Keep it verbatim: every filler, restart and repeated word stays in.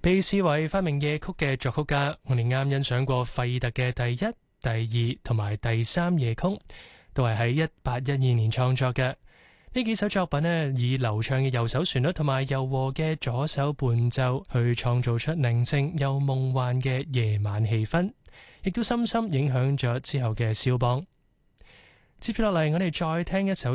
被視為發明夜曲嘅作曲家，我哋啱欣賞過費特嘅第一、第二同埋第三夜曲，都係喺一八一二年創作嘅。呢幾首作品呢，以流暢嘅右手旋律同埋柔和嘅左手伴奏，去創造出寧靜又夢幻嘅夜晚氣氛，亦都深深影響咗之後嘅肖邦。接住落嚟，我哋再聽一首